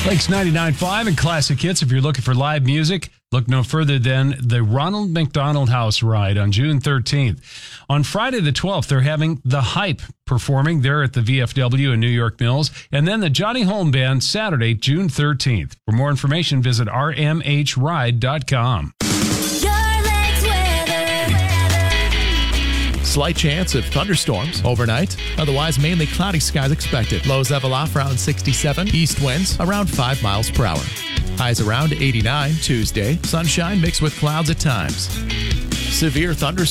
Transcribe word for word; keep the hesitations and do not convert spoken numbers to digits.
Lakes ninety-nine point five and Classic Hits. If you're looking for live music, look no further than the Ronald McDonald House Ride on June thirteenth. On Friday the twelfth, they're having The Hype performing there at the V F W in New York Mills. And then the Johnny Holm Band Saturday, June thirteenth. For more information, visit r m h ride dot com. Slight chance of thunderstorms overnight. Otherwise, mainly cloudy skies expected. Lows level off around sixty-seven. East winds around five miles per hour. Highs around eighty-nine Tuesday. Sunshine mixed with clouds at times. Severe thunderstorms.